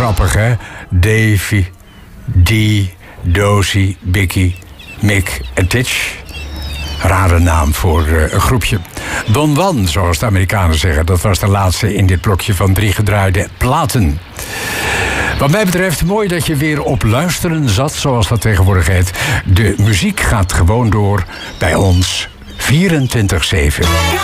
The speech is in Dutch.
grappig, hè? Davy, Dee, Dozy, Biggie, Mick en Titch. Rare naam voor een groepje. Don Juan, zoals de Amerikanen zeggen. Dat was de laatste in dit blokje van 3 gedraaide platen. Wat mij betreft, mooi dat je weer op luisteren zat, zoals dat tegenwoordig heet. De muziek gaat gewoon door bij ons 24/7.